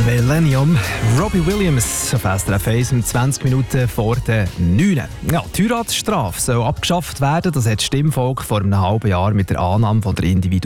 Millennium, Robbie Williams auf SRF 1 um 20 Minuten vor der 9. Ja, die Heiratsstrafe soll abgeschafft werden. Das hat das Stimmvolk vor einem halben Jahr mit der Annahme von der